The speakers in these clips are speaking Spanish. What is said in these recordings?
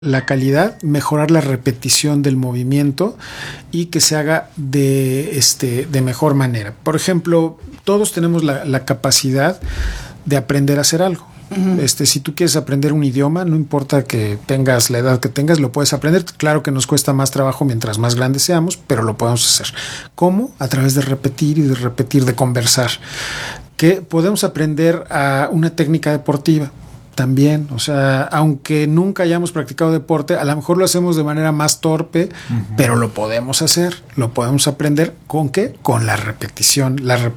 la calidad, mejorar la repetición del movimiento y que se haga de mejor manera. Por ejemplo, todos tenemos la capacidad de aprender a hacer algo. Uh-huh. Si tú quieres aprender un idioma, no importa que tengas la edad que tengas, lo puedes aprender. Claro que nos cuesta más trabajo mientras más grandes seamos, pero lo podemos hacer. ¿Cómo? A través de repetir y de repetir, de conversar. Que podemos aprender a una técnica deportiva también, o sea, aunque nunca hayamos practicado deporte, a lo mejor lo hacemos de manera más torpe, uh-huh, pero lo podemos hacer, lo podemos aprender. ¿Con qué? Con la repetición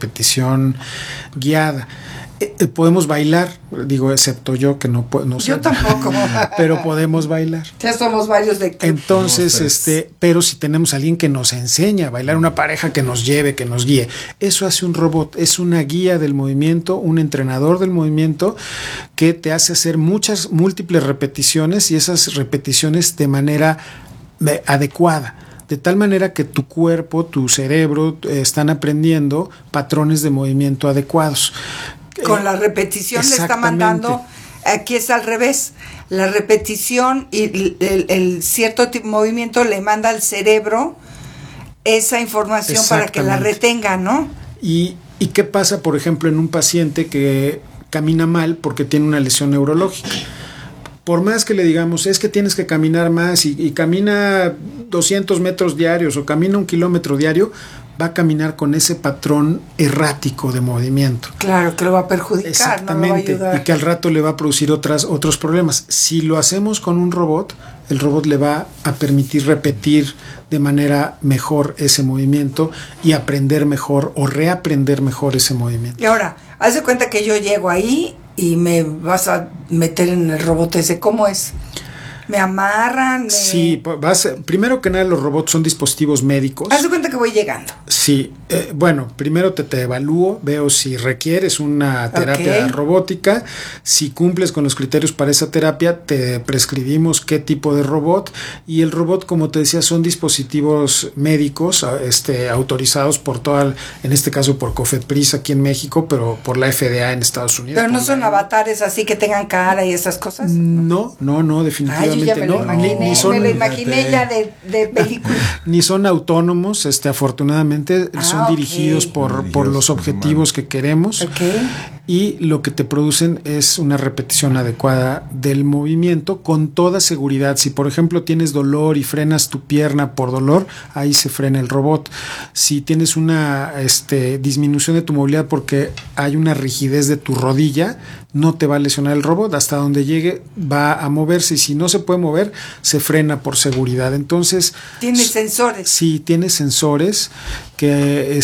guiada. Podemos bailar, digo, excepto yo que no sé. Yo tampoco. Pero podemos bailar. Ya somos varios de club. Entonces, pero si tenemos a alguien que nos enseña a bailar, una pareja que nos lleve, que nos guíe, eso hace un robot, es una guía del movimiento, un entrenador del movimiento que te hace hacer múltiples repeticiones y esas repeticiones de manera adecuada. De tal manera que tu cuerpo, tu cerebro están aprendiendo patrones de movimiento adecuados. Con la repetición le está mandando, aquí es al revés, la repetición y el cierto tipo de movimiento le manda al cerebro esa información para que la retenga, ¿no? ¿Y qué pasa, por ejemplo, en un paciente que camina mal porque tiene una lesión neurológica? Por más que le digamos, es que tienes que caminar más y camina 200 metros diarios o camina 1 kilómetro diario, va a caminar con ese patrón errático de movimiento. Claro, que lo va a perjudicar. Exactamente, no lo va a ayudar. Y que al rato le va a producir otros problemas. Si lo hacemos con un robot, el robot le va a permitir repetir de manera mejor ese movimiento y aprender mejor o reaprender mejor ese movimiento. Y ahora, haz de cuenta que yo llego ahí y me vas a meter en el robot ese. ¿Cómo es? ¿Me amarran? Sí, primero que nada los robots son dispositivos médicos. Haz de cuenta que voy llegando. Sí, bueno, primero te evalúo, veo si requieres una terapia robótica, si cumples con los criterios para esa terapia, te prescribimos qué tipo de robot, y el robot, como te decía, son dispositivos médicos autorizados por en este caso por COFEPRIS aquí en México, pero por la FDA en Estados Unidos. Pero no son avatares así que tengan cara y esas cosas. No, definitivamente. Yo ya me lo imaginé, me lo imaginé ya de película. Ni son autónomos, afortunadamente son dirigidos por los objetivos que queremos. Okay. Y lo que te producen es una repetición adecuada del movimiento con toda seguridad. Si por ejemplo tienes dolor y frenas tu pierna por dolor, ahí se frena el robot. Si tienes una disminución de tu movilidad porque hay una rigidez de tu rodilla, no te va a lesionar el robot. Hasta donde llegue va a moverse, y si no se puede mover, se frena por seguridad. Entonces, ¿tiene sensores? Sí, tiene sensores que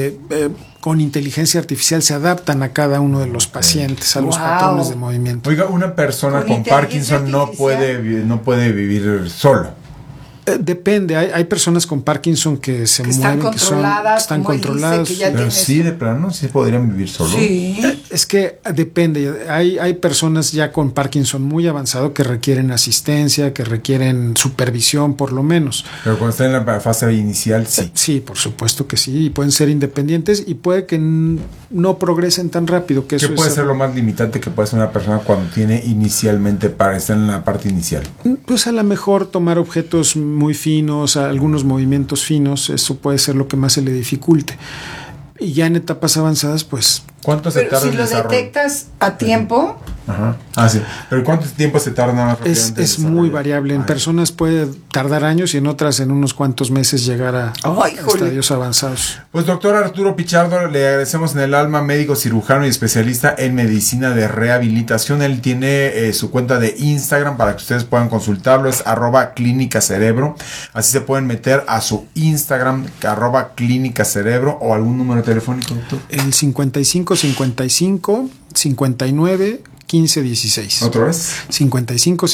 con inteligencia artificial se adaptan a cada uno de los pacientes, a los patrones de movimiento. Oiga, una persona con Parkinson no puede vivir solo. Depende, hay personas con Parkinson que se mueven, que están controladas. Pero sí, de plano, sí podrían vivir solos. Sí. Es que depende, hay personas ya con Parkinson muy avanzado que requieren asistencia, que requieren supervisión por lo menos. Pero cuando están en la fase inicial, sí. Sí, por supuesto que sí, y pueden ser independientes y puede que no progresen tan rápido. ¿Qué puede ser lo más limitante que puede ser una persona cuando tiene inicialmente está en la parte inicial? Pues a lo mejor tomar objetos muy finos, algunos movimientos finos, eso puede ser lo que más se le dificulte. Y ya en etapas avanzadas, pues... ¿Cuánto se tarda en desarrollo? Si lo detectas a tiempo... Ajá. Sí. ¿Pero cuánto tiempo se tarda más rápidamente? Es muy variable. En personas puede tardar años y en otras en unos cuantos meses llegar a estadios avanzados. Pues doctor Arturo Pichardo, le agradecemos en el alma, médico cirujano y especialista en medicina de rehabilitación. Él tiene su cuenta de Instagram para que ustedes puedan consultarlo, es @clínicacerebro. Así se pueden meter a su Instagram, @clínicacerebro, o algún número telefónico, doctor. El 55 59 15 16. ¿Otra vez? 55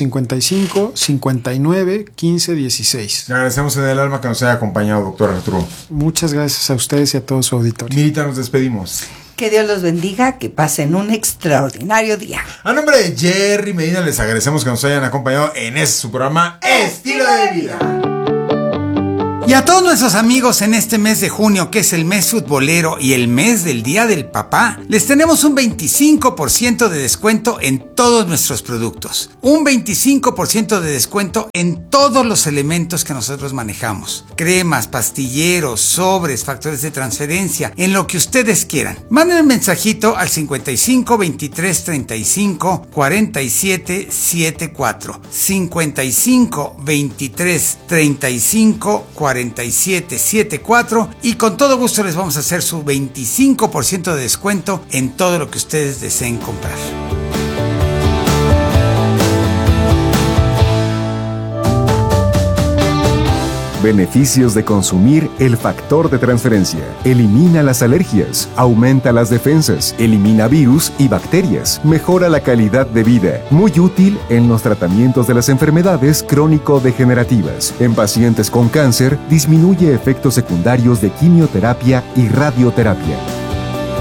59 15 16. Le agradecemos en el alma que nos haya acompañado, doctor Arturo. Muchas gracias a ustedes y a todo su auditorio. Mirita, nos despedimos. Que Dios los bendiga, que pasen un extraordinario día. A nombre de Jerry Medina, les agradecemos que nos hayan acompañado en su programa Estilo de Vida. Y a todos nuestros amigos en este mes de junio, que es el mes futbolero y el mes del Día del Papá, les tenemos un 25% de descuento en todos nuestros productos. Un 25% de descuento en todos los elementos que nosotros manejamos. Cremas, pastilleros, sobres, factores de transferencia, en lo que ustedes quieran. Manden un mensajito al 55 23 35 47 74. 55 23 35 4774 y con todo gusto les vamos a hacer su 25% de descuento en todo lo que ustedes deseen comprar. Beneficios de consumir el factor de transferencia. Elimina las alergias, aumenta las defensas, elimina virus y bacterias, mejora la calidad de vida. Muy útil en los tratamientos de las enfermedades crónico-degenerativas. En pacientes con cáncer, disminuye efectos secundarios de quimioterapia y radioterapia.